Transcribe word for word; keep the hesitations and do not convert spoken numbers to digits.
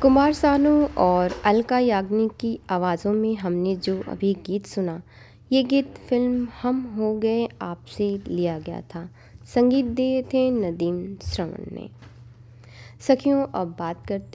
कुमार सानू और अलका याग्निक की आवाज़ों में हमने जो अभी गीत सुना, ये गीत फिल्म हम हो गए आपसे लिया गया था। संगीत दिए थे नदीम श्रवण ने। सखियों, अब बात करते